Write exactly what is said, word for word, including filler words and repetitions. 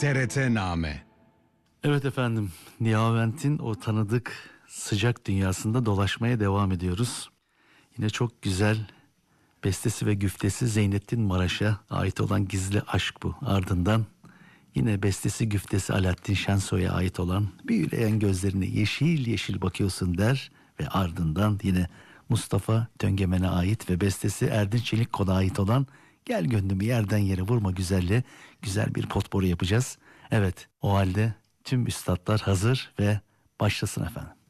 T R T-name. Evet efendim, Nihavent'in o tanıdık sıcak dünyasında dolaşmaya devam ediyoruz. Yine çok güzel bestesi ve güftesi Zeynettin Maraş'a ait olan Gizli Aşk bu. Ardından yine bestesi güftesi Alaaddin Şensoy'a ait olan Büyüleyen Gözlerine Yeşil Yeşil Bakıyorsun der ve ardından yine Mustafa Töngemen'e ait ve bestesi Erdinç Çelikkol'a ait olan Gel Gönlümü Yerden Yere Vurma Güzelle güzel bir potpourri yapacağız. Evet, o halde tüm üstatlar hazır ve başlasın efendim.